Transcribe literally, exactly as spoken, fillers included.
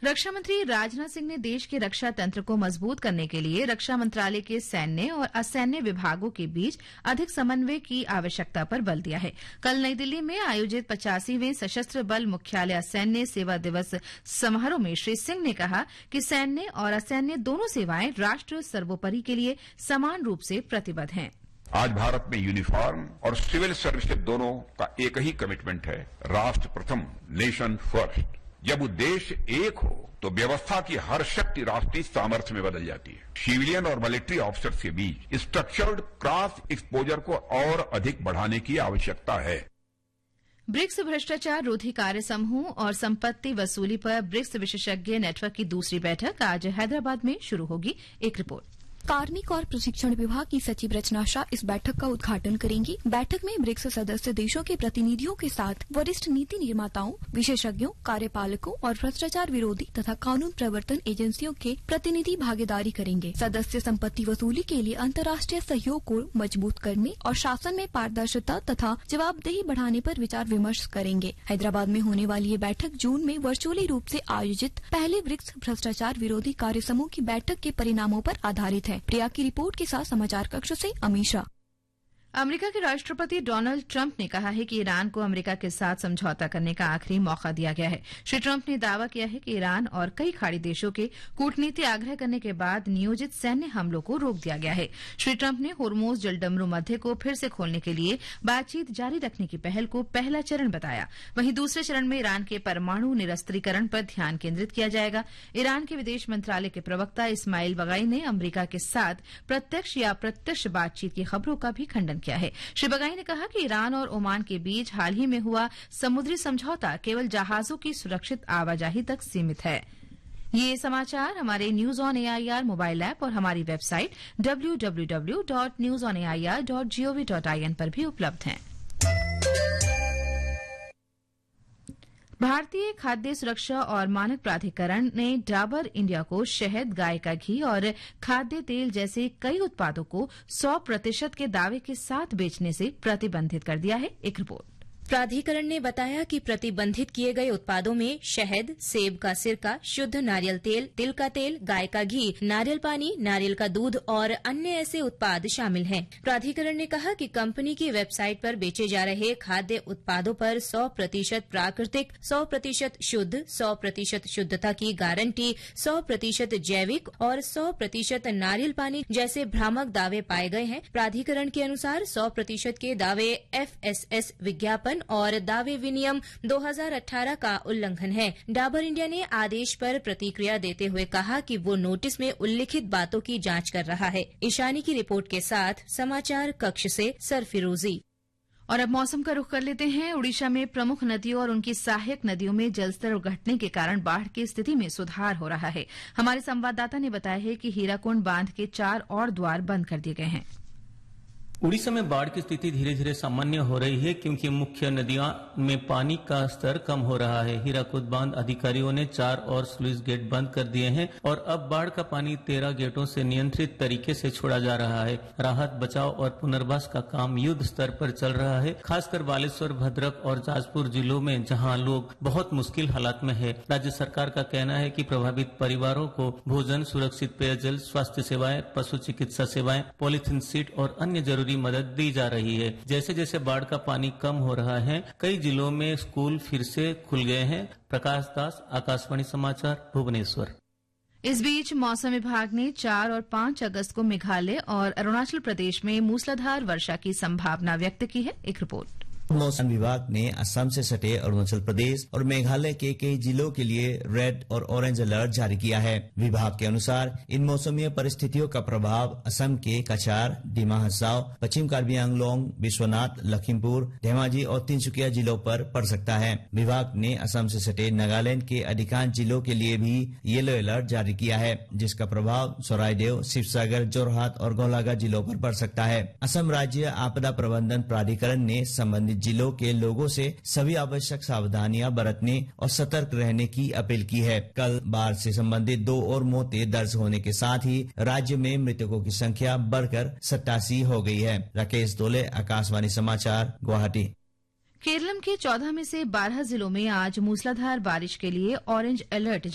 रक्षा मंत्री राजनाथ सिंह ने देश के रक्षा तंत्र को मजबूत करने के लिए रक्षा मंत्रालय के सैन्य और असैन्य विभागों के बीच अधिक समन्वय की आवश्यकता पर बल दिया है। कल नई दिल्ली में आयोजित पचासीवें सशस्त्र बल मुख्यालय सैन्य सेवा दिवस समारोह में श्री सिंह ने कहा कि सैन्य और असैन्य दोनों सेवाएं राष्ट्र सर्वोपरि के लिए समान रूप से प्रतिबद्ध हैं। आज भारत में यूनिफॉर्म और सिविल सर्विस दोनों का एक ही कमिटमेंट है, राष्ट्र प्रथम, नेशन फर्स्ट। जब उद्देश्य एक हो तो व्यवस्था की हर शक्ति राष्ट्रीय सामर्थ्य में बदल जाती है। सिविलियन और मिलिट्री ऑफिसर्स के बीच स्ट्रक्चर्ड क्रॉस एक्सपोजर को और अधिक बढ़ाने की आवश्यकता है। ब्रिक्स भ्रष्टाचार रोधी कार्य समूह और संपत्ति वसूली पर ब्रिक्स विशेषज्ञ नेटवर्क की दूसरी बैठक आज हैदराबाद में शुरू होगी। एक रिपोर्ट। कार्मिक और प्रशिक्षण विभाग की सचिव रचना शाह इस बैठक का उद्घाटन करेंगी। बैठक में ब्रिक्स सदस्य देशों के प्रतिनिधियों के साथ वरिष्ठ नीति निर्माताओं, विशेषज्ञों, कार्यपालकों और भ्रष्टाचार विरोधी तथा कानून प्रवर्तन एजेंसियों के प्रतिनिधि भागीदारी करेंगे। सदस्य संपत्ति वसूली के लिए अंतर्राष्ट्रीय सहयोग को मजबूत करने और शासन में पारदर्शिता तथा जवाबदेही बढ़ाने पर विचार विमर्श करेंगे। हैदराबाद में होने वाली ये बैठक जून में वर्चुअली रूप से आयोजित पहले ब्रिक्स भ्रष्टाचार विरोधी कार्य समूह की बैठक के परिणामों पर आधारित है। प्रिया की रिपोर्ट के साथ समाचार कक्ष से अमीशा। अमेरिका के राष्ट्रपति डोनाल्ड ट्रंप ने कहा है कि ईरान को अमेरिका के साथ समझौता करने का आखिरी मौका दिया गया है। श्री ट्रंप ने दावा किया है कि ईरान और कई खाड़ी देशों के कूटनीति आग्रह करने के बाद नियोजित सैन्य हमलों को रोक दिया गया है। श्री ट्रंप ने होर्मुज जलडमरू मध्य को फिर से खोलने के लिए बातचीत जारी रखने की पहल को पहला चरण बताया। वहीं दूसरे चरण में ईरान के परमाणु निरस्त्रीकरण पर ध्यान केंद्रित किया जाएगा। ईरान के विदेश मंत्रालय के प्रवक्ता इस्माइल बगाई ने अमेरिका के साथ प्रत्यक्ष या अप्रत्यक्ष बातचीत की खबरों का भी खंडन किया है। श्री बगाई ने कहा कि ईरान और ओमान के बीच हाल ही में हुआ समुद्री समझौता केवल जहाजों की सुरक्षित आवाजाही तक सीमित है। ये समाचार हमारे news on AIR mobile app और हमारी website W W W dot news on AIR dot gov dot IN पर भी उपलब्ध हैं। भारतीय खाद्य सुरक्षा और मानक प्राधिकरण ने डाबर इंडिया को शहद, गाय का घी और खाद्य तेल जैसे कई उत्पादों को सौ प्रतिशत के दावे के साथ बेचने से प्रतिबंधित कर दिया है। एक रिपोर्ट। प्राधिकरण ने बताया कि प्रतिबंधित किए गए उत्पादों में शहद, सेब का सिरका, शुद्ध नारियल तेल, तिल का तेल, गाय का घी, नारियल पानी, नारियल का दूध और अन्य ऐसे उत्पाद शामिल हैं। प्राधिकरण ने कहा कि कंपनी की वेबसाइट पर बेचे जा रहे खाद्य उत्पादों पर सौ प्रतिशत प्राकृतिक, सौ प्रतिशत शुद्ध, सौ प्रतिशत शुद्धता की गारंटी, सौ प्रतिशत जैविक और सौ प्रतिशत नारियल पानी जैसे भ्रामक दावे पाए गए हैं। प्राधिकरण के अनुसार सौ प्रतिशत के दावे एफएसएस विज्ञापन और दावे विनियम दो हज़ार अठारह का उल्लंघन है। डाबर इंडिया ने आदेश पर प्रतिक्रिया देते हुए कहा कि वो नोटिस में उल्लिखित बातों की जांच कर रहा है। ईशानी की रिपोर्ट के साथ समाचार कक्ष से सरफिरोजी। और अब मौसम का रुख कर लेते हैं। ओडिशा में प्रमुख नदियों और उनकी सहायक नदियों में जलस्तर घटने के कारण बाढ़ की स्थिति में सुधार हो रहा है। हमारे संवाददाता ने बताया है कि हीराकुंड बांध के चार और द्वार बंद कर दिए गए हैं। उड़ीसा में बाढ़ की स्थिति धीरे धीरे सामान्य हो रही है क्योंकि मुख्य नदियों में पानी का स्तर कम हो रहा है। हीराकुद बांध अधिकारियों ने चार और स्लुइस गेट बंद कर दिए हैं और अब बाढ़ का पानी तेरह गेटों से नियंत्रित तरीके से छोड़ा जा रहा है। राहत, बचाव और पुनर्वास का काम युद्ध स्तर पर चल रहा है, खासकर बालेश्वर, भद्रक और जाजपुर जिलों में जहां लोग बहुत मुश्किल हालात में है। राज्य सरकार का कहना है कि प्रभावित परिवारों को भोजन, सुरक्षित पेयजल, स्वास्थ्य सेवाएं, पशु चिकित्सा सेवाएं, पॉलीथीन सीट और अन्य जरूरी मदद दी जा रही है। जैसे जैसे बाढ़ का पानी कम हो रहा है, कई जिलों में स्कूल फिर से खुल गए हैं। प्रकाश दास, आकाशवाणी समाचार, भुवनेश्वर। इस बीच मौसम विभाग ने चार और पांच अगस्त को मेघालय और अरुणाचल प्रदेश में मूसलाधार वर्षा की संभावना व्यक्त की है। एक रिपोर्ट। मौसम विभाग ने असम से सटे अरुणाचल प्रदेश और मेघालय के कई जिलों के लिए रेड और ऑरेंज अलर्ट जारी किया है। विभाग के अनुसार इन मौसमीय परिस्थितियों का प्रभाव असम के कछार, डिमा हसाओ, पश्चिम कार्बी आंगलोंग, विश्वनाथ, लखीमपुर, धेमाजी और तिनसुकिया जिलों पर पड़ सकता है। विभाग ने असम से सटे नागालैंड के अधिकांश जिलों के लिए भी येलो अलर्ट जारी किया है, जिसका प्रभाव सरायदेव, शिवसागर, जोरहाट और गौलाघाट जिलों पर पड़ सकता है। असम राज्य आपदा प्रबंधन प्राधिकरण ने संबंधित जिलों के लोगों से सभी आवश्यक सावधानियां बरतने और सतर्क रहने की अपील की है। कल बाढ़ से संबंधित दो और मौतें दर्ज होने के साथ ही राज्य में मृतकों की संख्या बढ़कर सत्तासी हो गई है। राकेश दोले, आकाशवाणी समाचार, गुवाहाटी। केरलम के चौदह में से बारह जिलों में आज मूसलाधार बारिश के लिए ऑरेंज अलर्ट